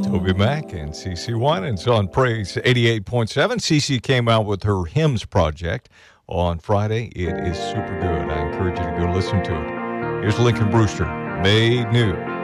Toby Mac and CeCe Winans on Praise 88.7. CeCe came out with her Hymns project on Friday. It is super good. I encourage you to go listen to it. Here's Lincoln Brewster, Made New.